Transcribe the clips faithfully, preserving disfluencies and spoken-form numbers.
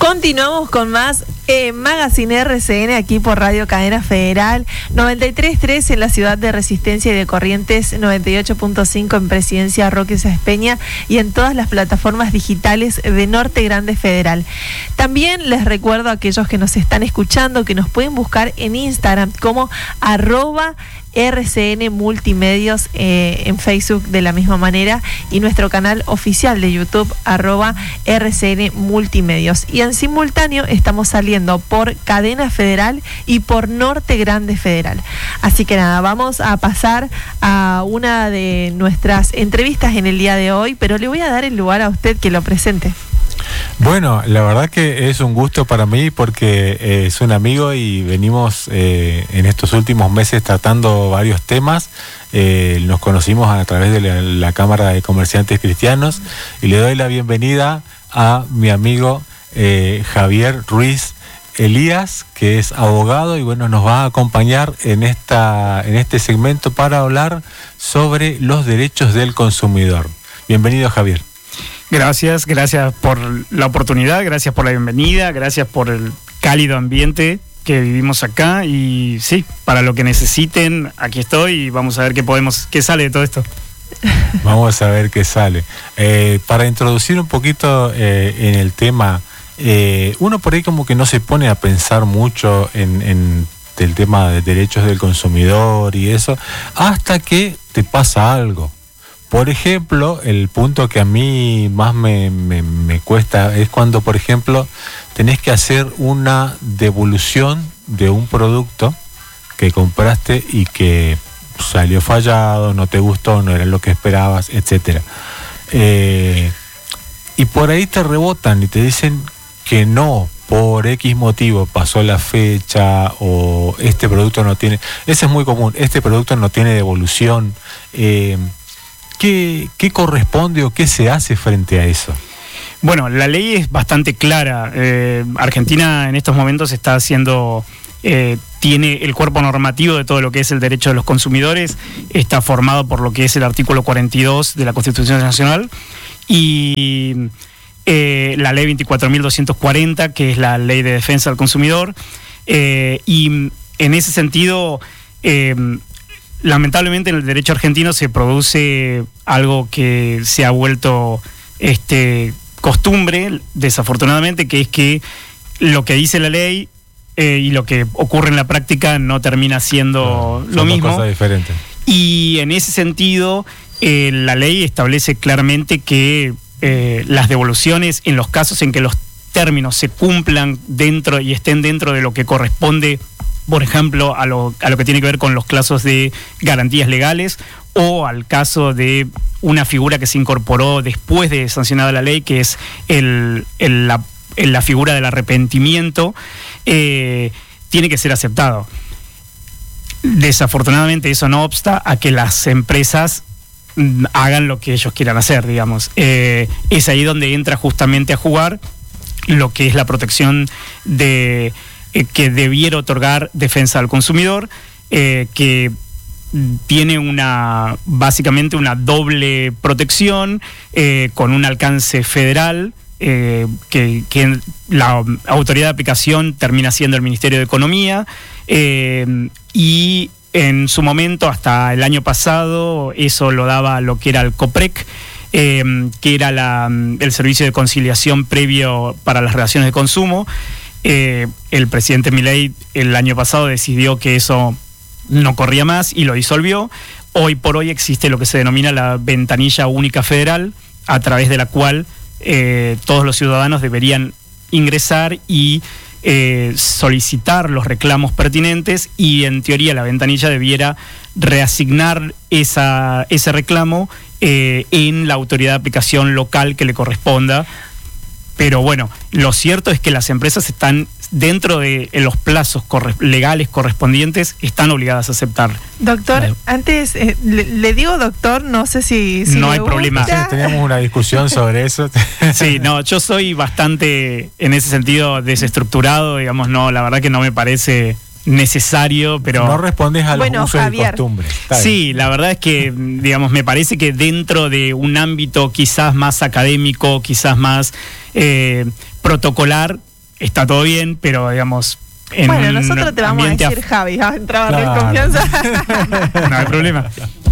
Continuamos con más eh, Magazine R C N aquí por Radio Cadena Federal, noventa y tres punto tres en la ciudad de Resistencia y de Corrientes, noventa y ocho punto cinco en Presidencia Roque Sáenz Peña y en todas las plataformas digitales de Norte Grande Federal. También les recuerdo a aquellos que nos están escuchando que nos pueden buscar en Instagram como arroba R C N Multimedios, eh, en Facebook de la misma manera, y nuestro canal oficial de YouTube arroba R C N Multimedios, y en simultáneo estamos saliendo por Cadena Federal y por Norte Grande Federal. Así que nada, vamos a pasar a una de nuestras entrevistas en el día de hoy, pero le voy a dar el lugar a usted que lo presente. Bueno, la verdad que es un gusto para mí porque eh, es un amigo y venimos eh, en estos últimos meses tratando varios temas. Eh, nos conocimos a través de la, la Cámara de Comerciantes Cristianos y le doy la bienvenida a mi amigo eh, Javier Ruiz Elías, que es abogado y bueno, nos va a acompañar en, esta, en este segmento para hablar sobre los derechos del consumidor. Bienvenido, Javier. Gracias, gracias por la oportunidad, gracias por la bienvenida, gracias por el cálido ambiente que vivimos acá y sí, para lo que necesiten, aquí estoy y vamos a ver qué podemos, qué sale de todo esto. Vamos a ver qué sale. Eh, para introducir un poquito eh, en el tema, eh, uno por ahí como que no se pone a pensar mucho en, en el tema de derechos del consumidor y eso, hasta que te pasa algo. Por ejemplo, el punto que a mí más me, me, me cuesta es cuando, por ejemplo, tenés que hacer una devolución de un producto que compraste y que salió fallado, no te gustó, no era lo que esperabas, etcétera. Eh, y por ahí te rebotan y te dicen que no, por X motivo, pasó la fecha o este producto no tiene... Ese es muy común, este producto no tiene devolución. Eh, ¿Qué, ¿Qué corresponde o qué se hace frente a eso? Bueno, la ley es bastante clara. Eh, Argentina en estos momentos está haciendo, eh, tiene el cuerpo normativo de todo lo que es el derecho de los consumidores, está formado por lo que es el artículo cuarenta y dos de la Constitución Nacional y eh, la ley veinticuatro mil doscientos cuarenta, que es la ley de defensa del consumidor, eh, y en ese sentido... Eh, Lamentablemente en el derecho argentino se produce algo que se ha vuelto este, costumbre, desafortunadamente, que es que lo que dice la ley eh, y lo que ocurre en la práctica no termina siendo no, lo son mismo. Dos cosas diferentes. Y en ese sentido, eh, la ley establece claramente que eh, las devoluciones, en los casos en que los términos se cumplan dentro y estén dentro de lo que corresponde, por ejemplo, a lo, a lo que tiene que ver con los casos de garantías legales o al caso de una figura que se incorporó después de sancionada la ley, que es el, el, la, el, la figura del arrepentimiento, eh, tiene que ser aceptado. Desafortunadamente eso no obsta a que las empresas hagan lo que ellos quieran hacer, digamos. Eh, es ahí donde entra justamente a jugar lo que es la protección de... que debiera otorgar defensa al consumidor, eh, que tiene una básicamente una doble protección eh, con un alcance federal, eh, que, que la autoridad de aplicación termina siendo el Ministerio de Economía, eh, y en su momento, hasta el año pasado, eso lo daba lo que era el COPREC, eh, que era la, el servicio de conciliación previo para las relaciones de consumo. Eh, el presidente Milei el año pasado decidió que eso no corría más y lo disolvió. Hoy por hoy existe lo que se denomina la ventanilla única federal, a través de la cual eh, todos los ciudadanos deberían ingresar y eh, solicitar los reclamos pertinentes, y en teoría la ventanilla debiera reasignar esa, ese reclamo eh, en la autoridad de aplicación local que le corresponda. Pero bueno, lo cierto es que las empresas están dentro de los plazos corre- legales correspondientes, están obligadas a aceptar. Doctor, claro. antes eh, le, le digo doctor, no sé si, si no hay gusta. problema. Sí, teníamos una discusión sobre eso. Sí, no, yo soy bastante en ese sentido desestructurado, digamos, no, la verdad que no me parece necesario, pero... No respondes a los bueno, usos Javier. y costumbres. Sí, la verdad es que, digamos, me parece que dentro de un ámbito quizás más académico, quizás más eh, protocolar, está todo bien, pero digamos... En bueno, nosotros te vamos a decir af... Javi, ¿has entrado claro. en confianza? No hay problema.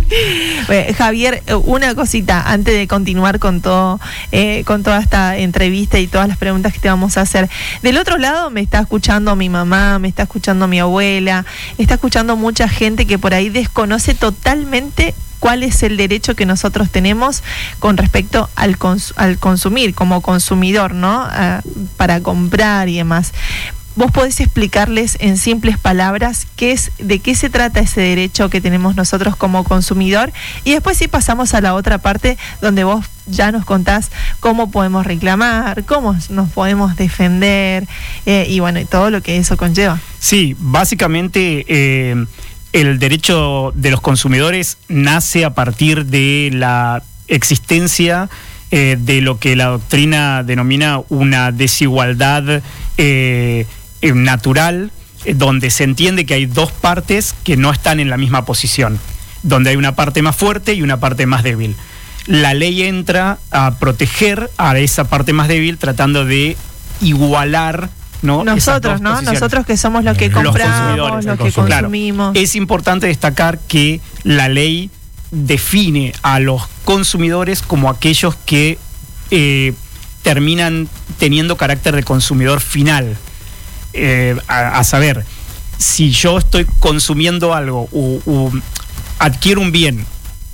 Bueno, Javier, una cosita antes de continuar con todo, eh, con toda esta entrevista y todas las preguntas que te vamos a hacer. Del otro lado me está escuchando mi mamá, me está escuchando mi abuela, está escuchando mucha gente que por ahí desconoce totalmente cuál es el derecho que nosotros tenemos con respecto al, cons al consumir, como consumidor, ¿no? Uh, para comprar y demás. ¿Vos podés explicarles en simples palabras qué es, de qué se trata ese derecho que tenemos nosotros como consumidor? Y después sí pasamos a la otra parte donde vos ya nos contás cómo podemos reclamar, cómo nos podemos defender eh, y bueno, y todo lo que eso conlleva. Sí, básicamente eh, el derecho de los consumidores nace a partir de la existencia eh, de lo que la doctrina denomina una desigualdad eh, natural, donde se entiende que hay dos partes que no están en la misma posición, donde hay una parte más fuerte y una parte más débil. La ley entra a proteger a esa parte más débil tratando de igualar, ¿no? Nosotros, ¿no? Nosotros que somos los que compramos, los que consumimos. Claro, es importante destacar que la ley define a los consumidores como aquellos que eh, terminan teniendo carácter de consumidor final. Eh, a, a saber, si yo estoy consumiendo algo o, o adquiero un bien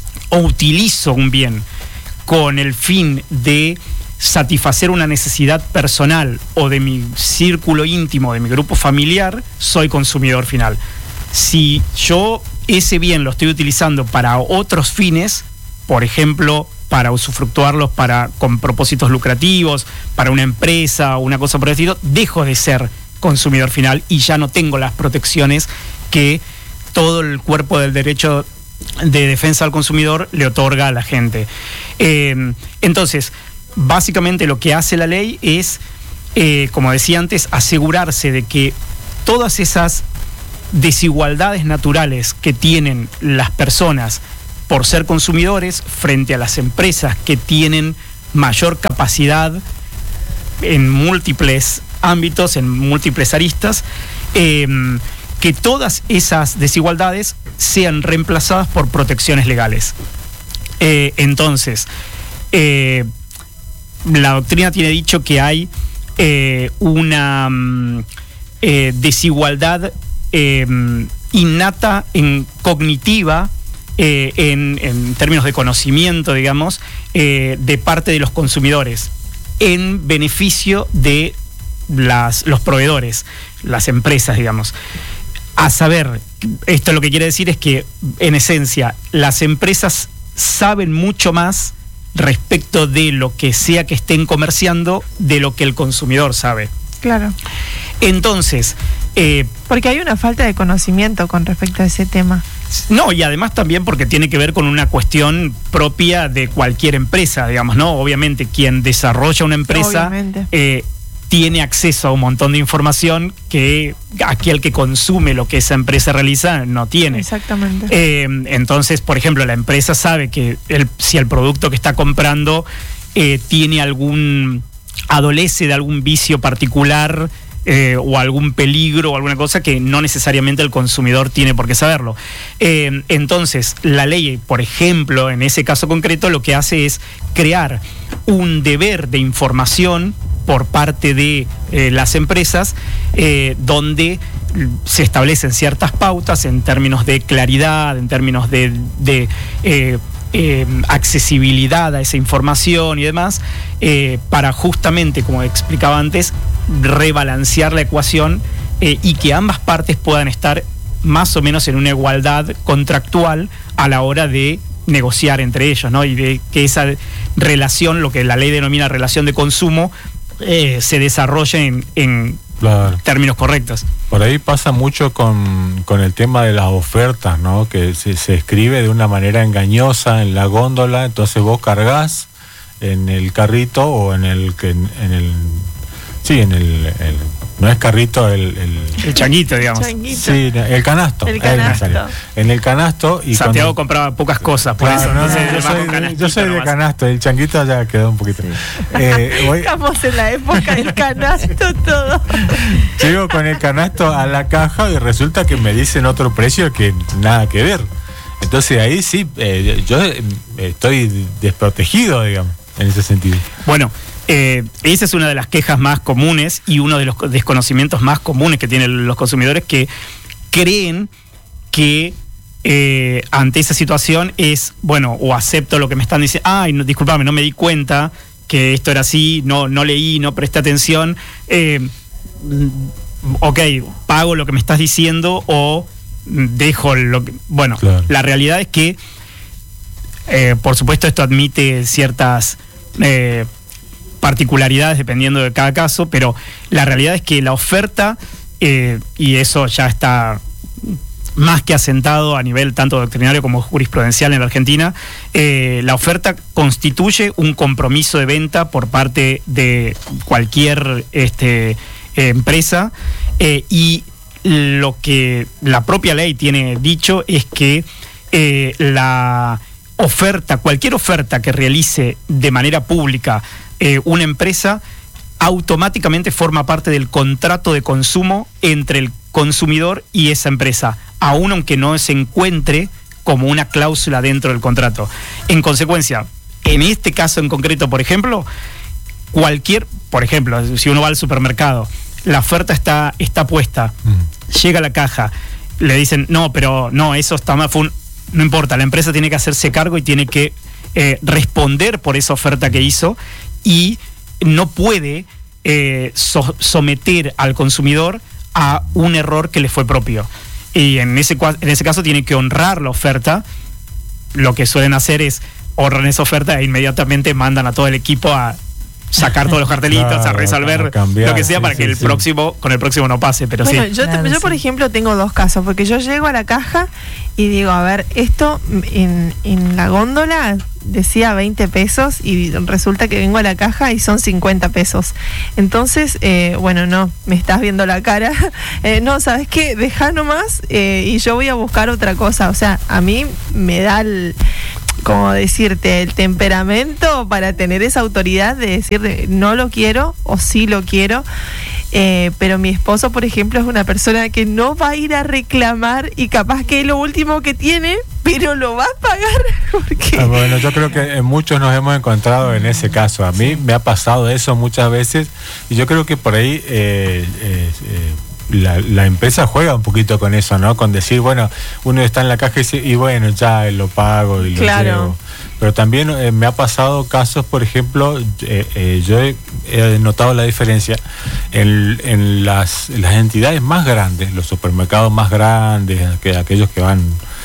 o utilizo un bien con el fin de satisfacer una necesidad personal o de mi círculo íntimo, de mi grupo familiar, soy consumidor final. Si yo ese bien lo estoy utilizando para otros fines, por ejemplo, para usufructuarlos para, con propósitos lucrativos, para una empresa o una cosa por el estilo, dejo de ser consumidor final y ya no tengo las protecciones que todo el cuerpo del derecho de defensa al consumidor le otorga a la gente. Eh, entonces, básicamente lo que hace la ley es, eh, como decía antes, asegurarse de que todas esas desigualdades naturales que tienen las personas por ser consumidores frente a las empresas que tienen mayor capacidad en múltiples ámbitos, en múltiples aristas, eh, que todas esas desigualdades sean reemplazadas por protecciones legales. Eh, entonces, eh, la doctrina tiene dicho que hay eh, una eh, desigualdad eh, innata, en cognitiva, eh, en, en términos de conocimiento, digamos, eh, de parte de los consumidores, en beneficio de las, los proveedores, las empresas, digamos. A saber, esto lo que quiere decir es que, en esencia, las empresas saben mucho más respecto de lo que sea que estén comerciando de lo que el consumidor sabe. Claro. Entonces... Eh, porque hay una falta de conocimiento con respecto a ese tema. No, y además también porque tiene que ver con una cuestión propia de cualquier empresa, digamos, ¿no? Obviamente, quien desarrolla una empresa eh, tiene acceso a un montón de información que aquel que consume lo que esa empresa realiza no tiene. Exactamente. Eh, entonces, por ejemplo, la empresa sabe que el, si el producto que está comprando eh, tiene algún, adolece de algún vicio particular, Eh, o algún peligro o alguna cosa que no necesariamente el consumidor tiene por qué saberlo. Eh, entonces, la ley, por ejemplo, en ese caso concreto, lo que hace es crear un deber de información por parte de eh, las empresas, eh, donde se establecen ciertas pautas en términos de claridad, en términos de, de eh, eh, accesibilidad a esa información y demás, eh, para justamente, como explicaba antes, rebalancear la ecuación eh, y que ambas partes puedan estar más o menos en una igualdad contractual a la hora de negociar entre ellos, ¿no? Y de que esa relación, lo que la ley denomina relación de consumo, eh, se desarrolle en, en claro. términos correctos. Por ahí pasa mucho con, con el tema de las ofertas, ¿no? Que se, se escribe de una manera engañosa en la góndola, entonces vos cargás en el carrito o en el, en el sí, en el, el no es carrito, el el, el changuito, digamos. Changuito. Sí, el canasto. El canasto. En el canasto. Y Santiago cuando, compraba pocas cosas, por claro, eso. no, Entonces, no, yo, soy, yo soy de canasto, el changuito ya quedó un poquito. Sí. Eh, voy, Estamos en la época del canasto todo. Llego con el canasto a la caja y resulta que me dicen otro precio que nada que ver. Entonces ahí sí, eh, yo eh, estoy desprotegido, digamos, en ese sentido. Bueno, eh, esa es una de las quejas más comunes y uno de los desconocimientos más comunes que tienen los consumidores, que creen que eh, ante esa situación es, bueno, o acepto lo que me están diciendo, ay, no, discúlpame, no me di cuenta que esto era así, no, no leí, no presté atención, eh, ok, pago lo que me estás diciendo o dejo lo que... Bueno, claro. La realidad es que, eh, por supuesto, esto admite ciertas eh, particularidades dependiendo de cada caso, pero la realidad es que la oferta, eh, y eso ya está más que asentado a nivel tanto doctrinario como jurisprudencial en la Argentina, eh, la oferta constituye un compromiso de venta por parte de cualquier este, eh, empresa, eh, y lo que la propia ley tiene dicho es que eh, la oferta, cualquier oferta que realice de manera pública eh, una empresa, automáticamente forma parte del contrato de consumo entre el consumidor y esa empresa, aun aunque no se encuentre como una cláusula dentro del contrato. En consecuencia, en este caso en concreto, por ejemplo, cualquier, por ejemplo, si uno va al supermercado, la oferta está, está puesta, mm. llega a la caja, le dicen, no, pero no, eso está mal, fue un, no importa, la empresa tiene que hacerse cargo y tiene que eh, responder por esa oferta que hizo, y no puede eh, so, someter al consumidor a un error que le fue propio. Y en ese, en ese caso tiene que honrar la oferta. Lo que suelen hacer es honrar esa oferta e inmediatamente mandan a todo el equipo a sacar todos los cartelitos, claro, a resolver a cambiar, lo que sea, sí, para que sí, el sí. próximo, con el próximo no pase, pero bueno, sí. Yo, claro, yo sí. por ejemplo, tengo dos casos, porque yo llego a la caja y digo, a ver, esto en, en la góndola decía veinte pesos y resulta que vengo a la caja y son cincuenta pesos. Entonces, eh, bueno, no, me estás viendo la cara. Eh, no, ¿sabes qué? Dejá nomás eh, y yo voy a buscar otra cosa. O sea, a mí me da el... como decirte, el temperamento para tener esa autoridad de decir no lo quiero o sí lo quiero, eh, pero mi esposo, por ejemplo, es una persona que no va a ir a reclamar y capaz que es lo último que tiene, pero lo va a pagar. Porque... Ah, bueno, yo creo que en muchos nos hemos encontrado en ese caso. A mí me ha pasado eso muchas veces y yo creo que por ahí... Eh, eh, eh, La, la empresa juega un poquito con eso, ¿no? Con decir, bueno, uno está en la caja y dice, y bueno, ya lo pago y lo claro. llevo. Pero también eh, me ha pasado casos, por ejemplo, eh, eh, yo he, he notado la diferencia en, en las, las entidades más grandes, los supermercados más grandes, que, aquellos que van,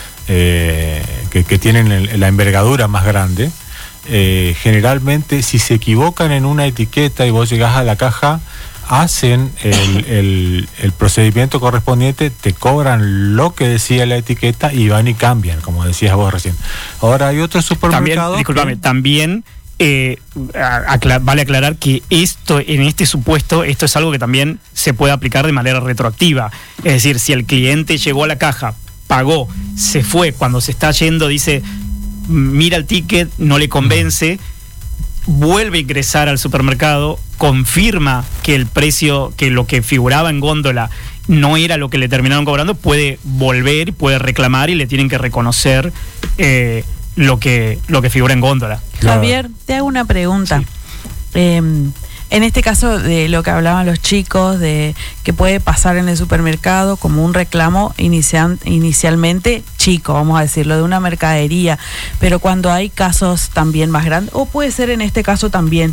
eh, que, que tienen el, la envergadura más grande, eh, generalmente si se equivocan en una etiqueta y vos llegás a la caja, hacen el, el, el procedimiento correspondiente, te cobran lo que decía la etiqueta y van y cambian, como decías vos recién. Ahora hay otros supermercados... También, discúlpame, que... también eh, aclar, vale aclarar que esto, en este supuesto, esto es algo que también se puede aplicar de manera retroactiva. Es decir, si el cliente llegó a la caja, pagó, se fue, cuando se está yendo dice, mira el ticket, no le convence... vuelve a ingresar al supermercado, confirma que el precio, que lo que figuraba en góndola no era lo que le terminaron cobrando, puede volver, puede reclamar y le tienen que reconocer eh, lo que lo que figura en góndola. Javier, te hago una pregunta. Sí. Eh, en este caso de lo que hablaban los chicos, de que puede pasar en el supermercado como un reclamo inicial, inicialmente chico, vamos a decirlo, de una mercadería, pero cuando hay casos también más grandes, o puede ser en este caso también,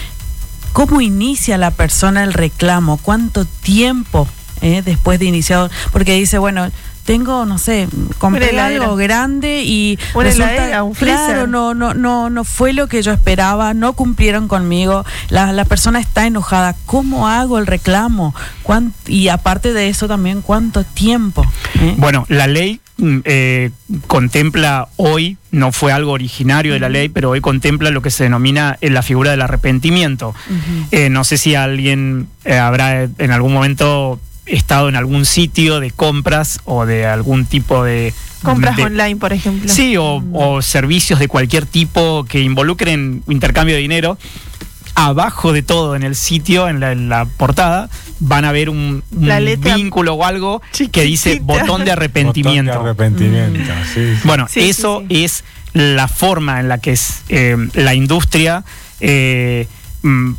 ¿cómo inicia la persona el reclamo? ¿Cuánto tiempo eh, después de iniciado? Porque dice, bueno, tengo, no sé, compré algo grande y una resulta, heladera, un freezer. Claro, no, no, no, no fue lo que yo esperaba, no cumplieron conmigo, la, la persona está enojada. ¿Cómo hago el reclamo? ¿Cuánto, y aparte de eso también, ¿cuánto tiempo? ¿Eh? Bueno, la ley eh, contempla hoy, no fue algo originario de la ley, pero hoy contempla lo que se denomina eh, la figura del arrepentimiento. Uh-huh. eh, no sé si alguien eh, habrá en algún momento estado en algún sitio de compras o de algún tipo de... Compras de, online, por ejemplo. Sí, o, uh-huh. o servicios de cualquier tipo que involucren intercambio de dinero. Abajo de todo en el sitio, en la, en la portada, van a ver un, un vínculo o algo chiquitita que dice botón de arrepentimiento. Botón de arrepentimiento, mm. sí, sí. Bueno, sí, eso sí, sí. es la forma en la que es, eh, la industria eh, mm,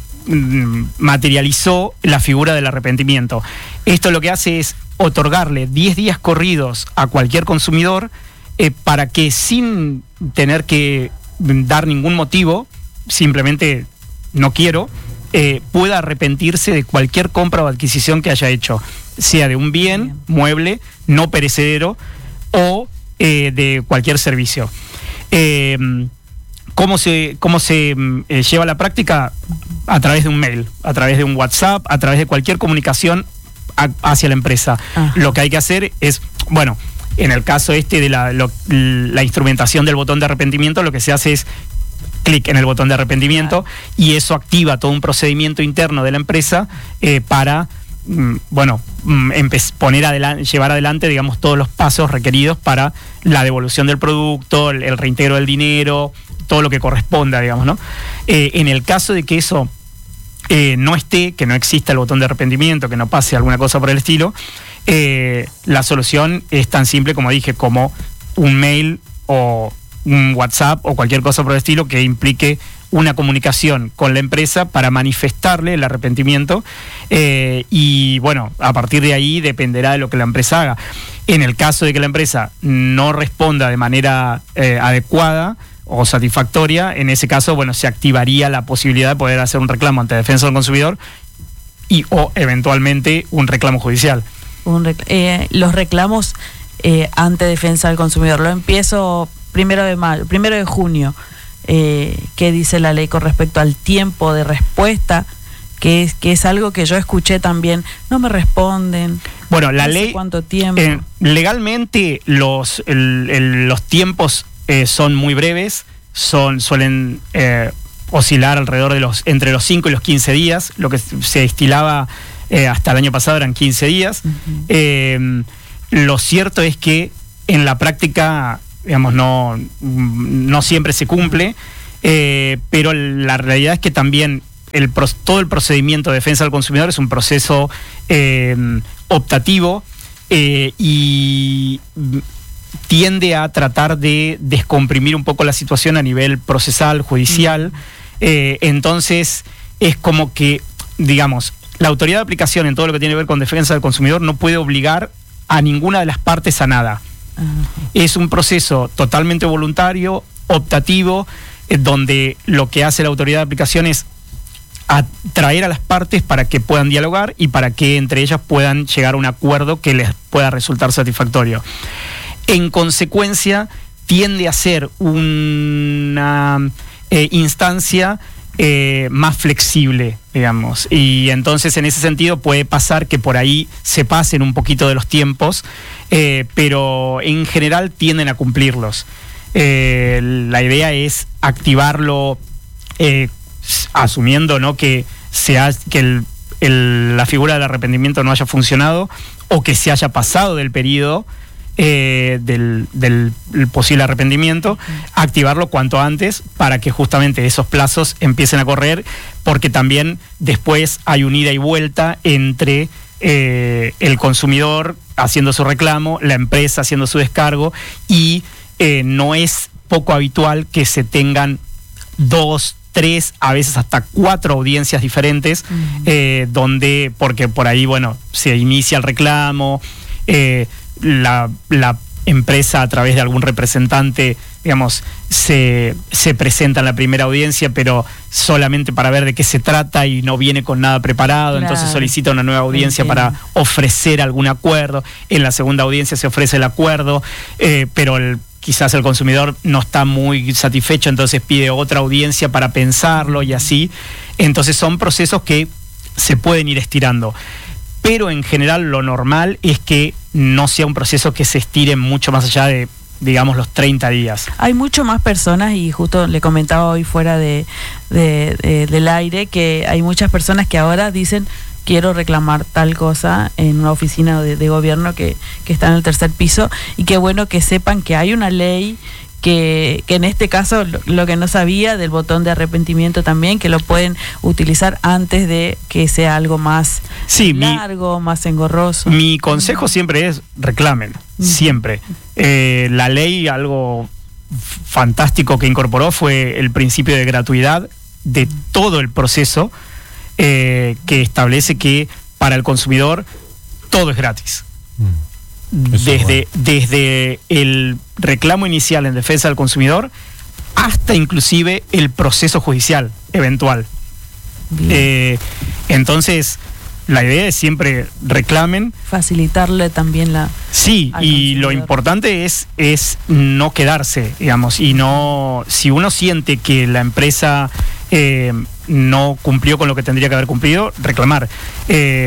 materializó la figura del arrepentimiento. Esto lo que hace es otorgarle diez días corridos a cualquier consumidor eh, para que sin tener que dar ningún motivo, simplemente no quiero, eh, pueda arrepentirse de cualquier compra o adquisición que haya hecho, sea de un bien, bien. mueble, no perecedero o eh, de cualquier servicio. Eh, ¿Cómo se, cómo se eh, lleva a la práctica? A través de un mail, a través de un WhatsApp, a través de cualquier comunicación a, hacia la empresa. Ajá. Lo que hay que hacer es, bueno, en el caso este de la, lo, la instrumentación del botón de arrepentimiento, lo que se hace es clic en el botón de arrepentimiento, claro. y eso activa todo un procedimiento interno de la empresa eh, para, mm, bueno, mm, poner adelante, llevar adelante, digamos, todos los pasos requeridos para la devolución del producto, el, el reintegro del dinero, todo lo que corresponda, digamos, ¿no? Eh, en el caso de que eso eh, no esté, que no exista el botón de arrepentimiento, que no pase alguna cosa por el estilo, eh, la solución es tan simple, como dije, como un mail o un WhatsApp o cualquier cosa por el estilo que implique una comunicación con la empresa para manifestarle el arrepentimiento eh, y bueno, a partir de ahí dependerá de lo que la empresa haga. En el caso de que la empresa no responda de manera eh, adecuada o satisfactoria, en ese caso, bueno, se activaría la posibilidad de poder hacer un reclamo ante Defensa del Consumidor y o eventualmente un reclamo judicial. Un rec- eh, los reclamos eh, ante Defensa del Consumidor, lo empiezo primero de mayo, primero de junio. Eh, ¿Qué dice la ley con respecto al tiempo de respuesta? Que es, que es algo que yo escuché también, no me responden. Bueno, la no sé ley, ¿cuánto tiempo? Eh, legalmente los, el, el, los tiempos eh, son muy breves, son suelen eh, oscilar alrededor de los entre los cinco y los quince días, lo que se estilaba eh, hasta el año pasado eran quince días. Uh-huh. Eh, lo cierto es que en la práctica, digamos, no, no siempre se cumple, eh, pero la realidad es que también el, todo el procedimiento de defensa del consumidor es un proceso eh, optativo eh, y tiende a tratar de descomprimir un poco la situación a nivel procesal, judicial. Mm. Eh, entonces es como que, digamos, la autoridad de aplicación en todo lo que tiene que ver con defensa del consumidor no puede obligar a ninguna de las partes a nada. Uh-huh. Es un proceso totalmente voluntario, optativo, eh, donde lo que hace la autoridad de aplicación es atraer a las partes para que puedan dialogar y para que entre ellas puedan llegar a un acuerdo que les pueda resultar satisfactorio. En consecuencia, tiende a ser una eh, instancia eh, más flexible, digamos, y entonces en ese sentido puede pasar que por ahí se pasen un poquito de los tiempos, eh, pero en general tienden a cumplirlos. Eh, la idea es activarlo eh, asumiendo, ¿no?, que, se ha, que el, el, la figura del arrepentimiento no haya funcionado o que se haya pasado del periodo eh, del, del posible arrepentimiento, activarlo cuanto antes para que justamente esos plazos empiecen a correr, porque también después hay un ida y vuelta entre eh, el consumidor haciendo su reclamo, la empresa haciendo su descargo, y eh, no es poco habitual que se tengan dos, tres, a veces hasta cuatro audiencias diferentes, uh-huh. eh, donde, porque por ahí, bueno, se inicia el reclamo, eh, la, la empresa a través de algún representante, digamos, se, se presenta en la primera audiencia, pero solamente para ver de qué se trata y no viene con nada preparado, claro. Entonces solicita una nueva audiencia Entiendo. Para ofrecer algún acuerdo, en la segunda audiencia se ofrece el acuerdo, eh, pero el quizás el consumidor no está muy satisfecho, entonces pide otra audiencia para pensarlo y así. Entonces son procesos que se pueden ir estirando. pero en general lo normal es que no sea un proceso que se estire mucho más allá de, digamos, los treinta días. Hay mucho más personas, y justo le comentaba hoy fuera de, de, de, del aire, que hay muchas personas que ahora dicen: quiero reclamar tal cosa en una oficina de, de gobierno que, que está en el tercer piso, y qué bueno que sepan que hay una ley que, que en este caso lo, lo que no sabía del botón de arrepentimiento también, que lo pueden utilizar antes de que sea algo más sí, largo, mi, más engorroso. Mi consejo siempre es: reclamen, siempre. Eh, la ley, algo fantástico que incorporó fue el principio de gratuidad de todo el proceso, eh, que establece que para el consumidor todo es gratis. Mm. Desde, bueno. desde el reclamo inicial en defensa del consumidor hasta inclusive el proceso judicial eventual. Eh, entonces, la idea es siempre reclamen. Facilitarle también la... Sí, y lo importante es, es no quedarse, digamos, y no... Si uno siente que la empresa eh, no cumplió con lo que tendría que haber cumplido, reclamar. Eh,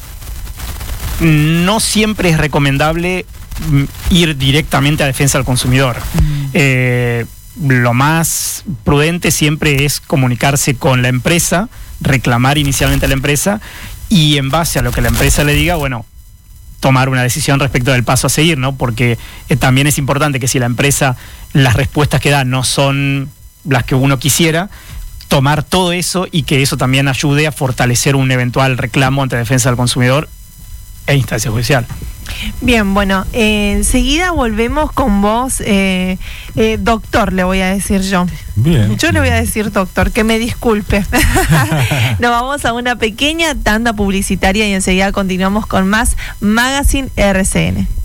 no siempre es recomendable ir directamente a defensa del consumidor. Mm. Eh, lo más prudente siempre es comunicarse con la empresa, reclamar inicialmente a la empresa, y en base a lo que la empresa le diga, bueno, tomar una decisión respecto del paso a seguir, ¿no? Porque eh, también es importante que si la empresa, las respuestas que da no son las que uno quisiera, tomar todo eso, y que eso también ayude a fortalecer un eventual reclamo ante defensa del consumidor e instancia judicial. Bien, bueno, eh, enseguida volvemos con vos, eh, eh, doctor, le voy a decir yo. Bien. Yo le voy a decir doctor, que me disculpe. Nos vamos a una pequeña tanda publicitaria y enseguida continuamos con más Magazine R C N.